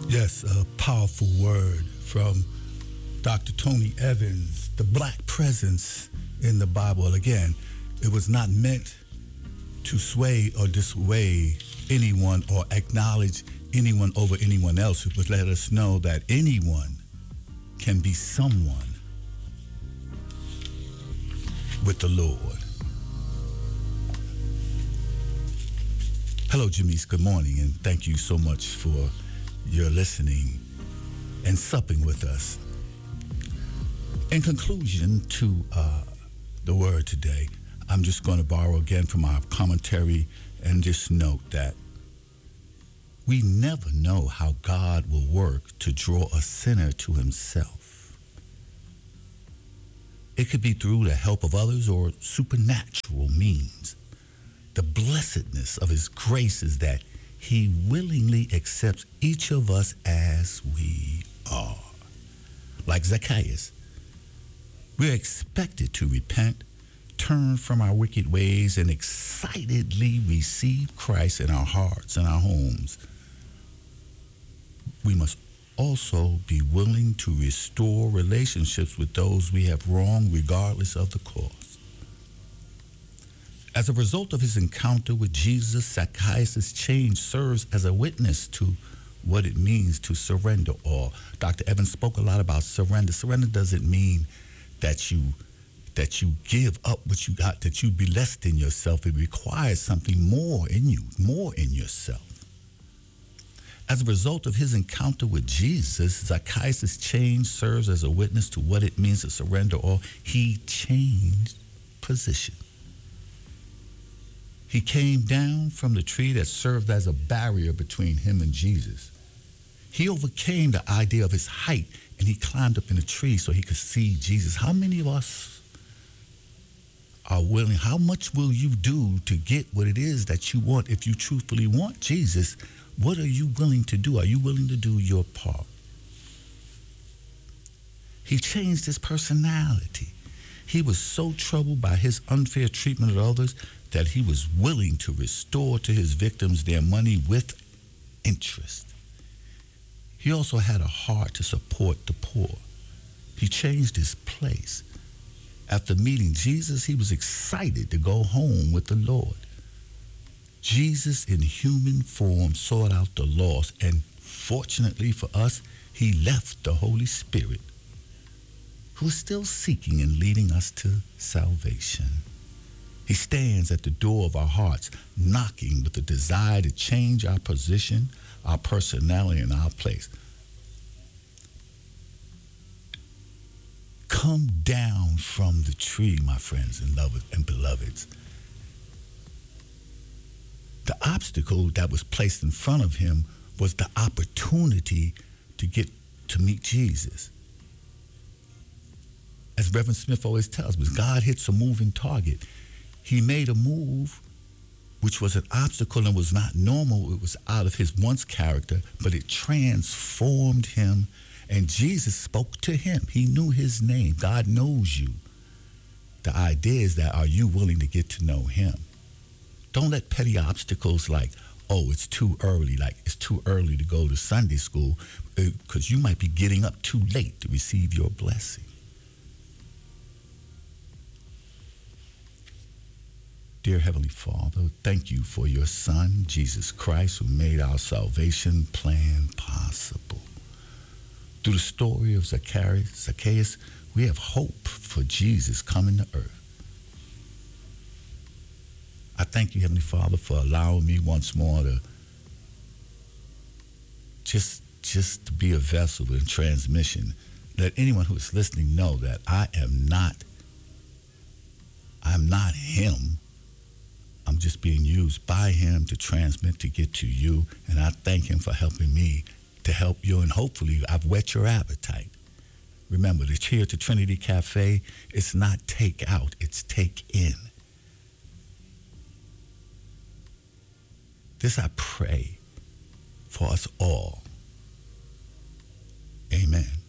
Yes, a powerful word from Dr. Tony Evans, the black presence in the Bible. Again, it was not meant to sway or dissuade anyone or acknowledge anyone over anyone else. It would let us know that anyone can be someone with the Lord. Hello, Jamise. Good morning, and thank you so much for your listening and supping with us. In conclusion to the word today, I'm just going to borrow again from our commentary and just note that we never know how God will work to draw a sinner to himself. It could be through the help of others or supernatural means. The blessedness of his grace is that he willingly accepts each of us as we are. Like Zacchaeus, we're expected to repent, turn from our wicked ways, and excitedly receive Christ in our hearts and our homes. We must also be willing to restore relationships with those we have wronged, regardless of the cost. As a result of his encounter with Jesus, Zacchaeus' change serves as a witness to what it means to surrender all. Dr. Evans spoke a lot about surrender. Surrender doesn't mean that you give up what you got, that you be less than yourself. It requires something more in you, more in yourself. As a result of his encounter with Jesus, Zacchaeus' change serves as a witness to what it means to surrender all. He changed position. He came down from the tree that served as a barrier between him and Jesus. He overcame the idea of his height, and he climbed up in a tree so he could see Jesus. How many of us are willing? How much will you do to get what it is that you want? If you truthfully want Jesus, what are you willing to do? Are you willing to do your part? He changed his personality. He was so troubled by his unfair treatment of others that he was willing to restore to his victims their money with interest. He also had a heart to support the poor. He changed his place. After meeting Jesus, he was excited to go home with the Lord. Jesus in human form sought out the lost, and fortunately for us, he left the Holy Spirit, who is still seeking and leading us to salvation. He stands at the door of our hearts, knocking with the desire to change our position, our personality, and our place. Come down from the tree, my friends and beloveds. The obstacle that was placed in front of him was the opportunity to get to meet Jesus. As Reverend Smith always tells me, God hits a moving target. He made a move which was an obstacle and was not normal. It was out of his once character, but it transformed him, and Jesus spoke to him. He knew his name. God knows you. The idea is that, are you willing to get to know him? Don't let petty obstacles like, oh, it's too early, like it's too early to go to Sunday school, because you might be getting up too late to receive your blessing. Dear Heavenly Father, thank you for your Son, Jesus Christ, who made our salvation plan possible. Through the story of Zacchaeus, we have hope for Jesus coming to earth. I thank you, Heavenly Father, for allowing me once more to just to be a vessel in transmission. Let anyone who is listening know that I'm not him. I'm just being used by him to transmit, to get to you. And I thank him for helping me to help you. And hopefully I've whet your appetite. Remember, the cheer to Trinity Cafe, it's not take out, it's take in. This I pray for us all. Amen.